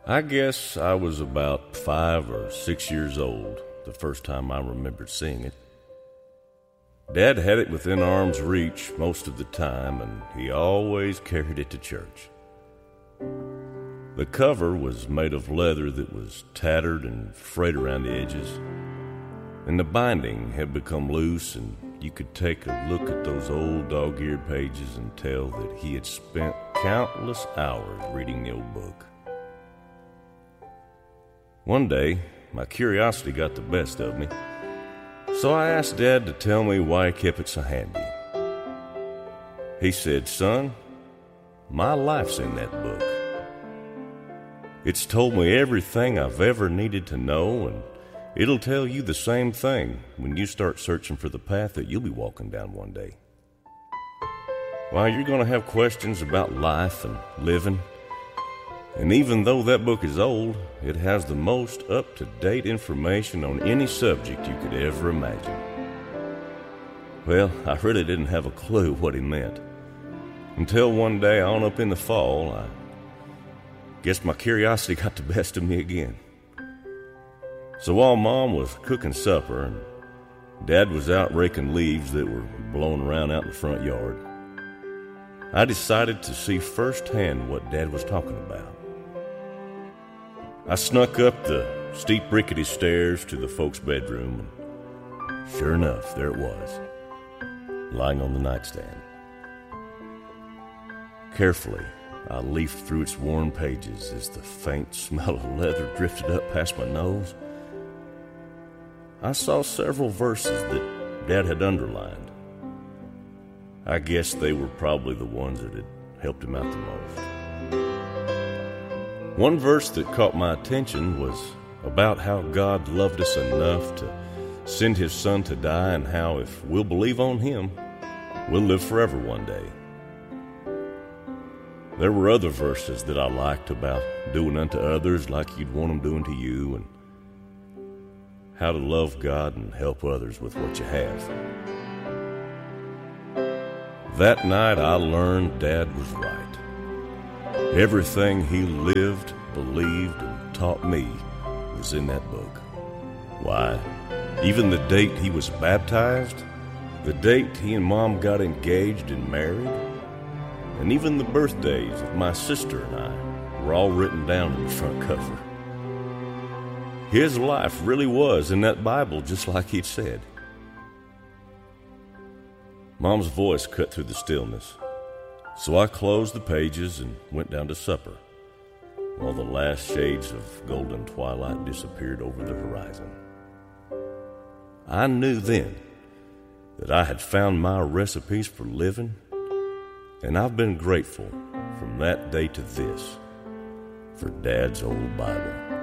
I guess I was about 5 or 6 years old the first time I remembered seeing it. Dad had it within arm's reach most of the time, and he always carried it to church. The cover was made of leather that was tattered and frayed around the edges, and the binding had become loose, and you could take a look at those old dog-eared pages and tell that he had spent countless hours reading the old book. One day, my curiosity got the best of me, so I asked Dad to tell me why he kept it so handy. He said, "Son, my life's in that book. It's told me everything I've ever needed to know, and it'll tell you the same thing when you start searching for the path that you'll be walking down one day. Why, you're going to have questions about life and living, and even though that book is old, it has the most up-to-date information on any subject you could ever imagine." Well, I really didn't have a clue what he meant, until one day on up in the fall, I guess my curiosity got the best of me again. So while Mom was cooking supper and Dad was out raking leaves that were blowing around out in the front yard, I decided to see firsthand what Dad was talking about. I snuck up the steep rickety stairs to the folks' bedroom, and sure enough, there it was, lying on the nightstand. Carefully, I leafed through its worn pages as the faint smell of leather drifted up past my nose. I saw several verses that Dad had underlined. I guess they were probably the ones that had helped him out the most. One verse that caught my attention was about how God loved us enough to send His Son to die, and how if we'll believe on Him, we'll live forever one day. There were other verses that I liked about doing unto others like you'd want them doing to you, and how to love God and help others with what you have. That night I learned Dad was right. Everything he lived, believed, and taught me was in that book. Why, even the date he was baptized, the date he and Mom got engaged and married, and even the birthdays of my sister and I were all written down in the front cover. His life really was in that Bible, just like he'd said. Mom's voice cut through the stillness, so I closed the pages and went down to supper, while the last shades of golden twilight disappeared over the horizon. I knew then that I had found my recipes for living, and I've been grateful from that day to this for Dad's old Bible.